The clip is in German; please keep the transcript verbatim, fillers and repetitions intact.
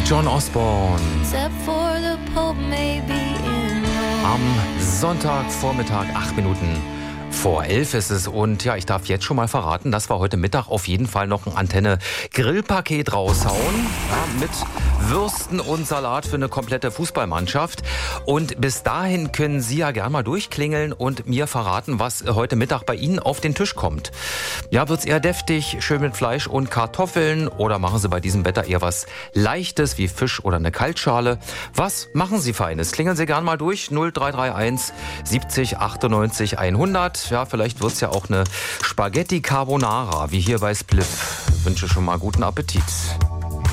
John Osborne. Am Sonntagvormittag, acht Minuten vor elf ist es. Und ja, ich darf jetzt schon mal verraten, dass wir heute Mittag auf jeden Fall noch ein Antenne-Grillpaket raushauen. Ja, mit Würsten und Salat für eine komplette Fußballmannschaft. Und bis dahin können Sie ja gerne mal durchklingeln und mir verraten, was heute Mittag bei Ihnen auf den Tisch kommt. Ja, wird's eher deftig, schön mit Fleisch und Kartoffeln, oder machen Sie bei diesem Wetter eher was Leichtes wie Fisch oder eine Kaltschale? Was machen Sie Feines? Klingeln Sie gerne mal durch. null drei drei eins siebzig achtundneunzig hundert. Ja, vielleicht wird's ja auch eine Spaghetti Carbonara, wie hier bei Spliff. Ich wünsche schon mal guten Appetit.